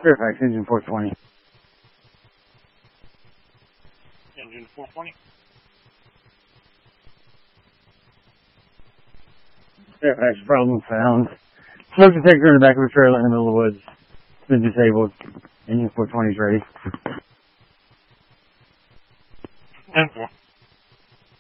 Fairfax, engine 420. Engine 420. Fairfax, problem found. Smoke detector in the back of a trailer in the middle of the woods. It's been disabled. Engine 420 is ready. 10-4.